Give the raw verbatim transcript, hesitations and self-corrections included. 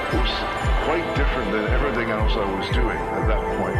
was quite different than everything else I was doing at that point.